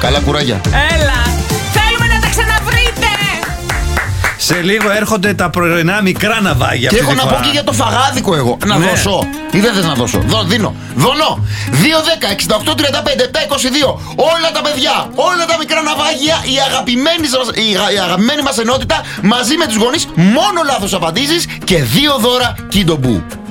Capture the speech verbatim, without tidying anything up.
Καλά κουράγια. Έλα. Θέλουμε να τα ξαναβρείτε. Σε λίγο έρχονται τα πρωινά μικρά ναυάγια. Και αυτή έχω τη να φορά. πω και για το φαγάδικο εγώ. Να Ναι. δώσω. Ή δεν θες να δώσω? Δω, δίνω. Δώνω. δύο δέκα εξήντα οκτώ τριάντα πέντε επτά είκοσι δύο. Όλα τα παιδιά, όλα τα μικρά ναυάγια, η αγαπημένη, σας- η, αγα- η αγαπημένη μας ενότητα μαζί με τους γονείς. Μόνο λάθος απαντήσεις και δύο δώρα Kindo Boo.